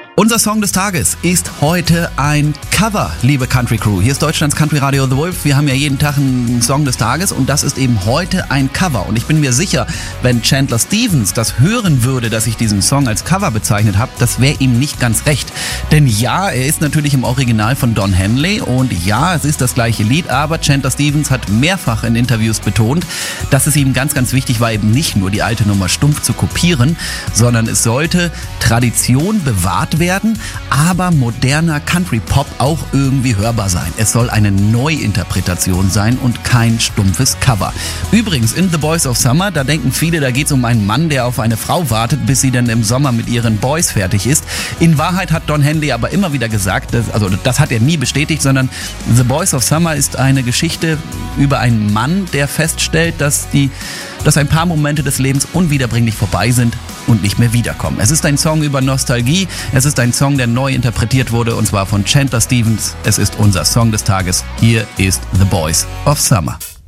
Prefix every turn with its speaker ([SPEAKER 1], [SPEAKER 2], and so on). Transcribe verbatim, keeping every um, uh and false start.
[SPEAKER 1] Unser Song des Tages ist heute ein Cover, liebe Country Crew. Hier ist Deutschlands Country Radio The Wolf. Wir haben ja jeden Tag einen Song des Tages und das ist eben heute ein Cover. Und ich bin mir sicher, wenn Chandler Stevens das hören würde, dass ich diesen Song als Cover bezeichnet habe, das wäre ihm nicht ganz recht. Denn ja, er ist natürlich im Original von Don Henley und ja, es ist das gleiche Lied, aber Chandler Stevens hat mehrfach in Interviews betont, dass es ihm ganz, ganz wichtig war, eben nicht nur die alte Nummer stumpf zu kopieren, sondern es sollte Tradition bewahrt werden, aber moderner Country-Pop auch irgendwie hörbar sein. Es soll eine Neuinterpretation sein und kein stumpfes Cover. Übrigens, in The Boys of Summer, da denken viele, da geht es um einen Mann, der auf eine Frau wartet, bis sie dann im Sommer mit ihren Boys fertig ist. In Wahrheit hat Don Henley aber immer wieder gesagt, dass, also das hat er nie bestätigt, sondern The Boys of Summer ist eine Geschichte über einen Mann, der feststellt, dass die dass ein paar Momente des Lebens unwiederbringlich vorbei sind und nicht mehr wiederkommen. Es ist ein Song über Nostalgie, es ist ein Song, der neu interpretiert wurde und zwar von Chandler Stevens. Es ist unser Song des Tages. Hier ist The Boys of Summer.